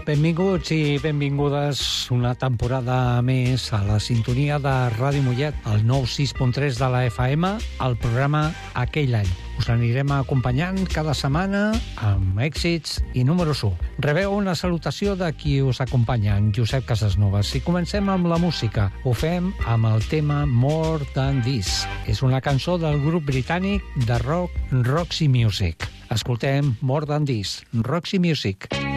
Benvinguts i benvingudes una temporada més a la sintonia de Ràdio Mollet, el 96.3 de la FM, el programa Aquell any. Us anirem acompanyant cada setmana amb èxits i números 1. Rebeu una salutació de qui us acompanya, en Josep Casasnovas. I comencem amb la música. Ho fem amb el tema More Than This. És una cançó del grup britànic de rock Roxy Music. Escoltem More Than This, Roxy Music.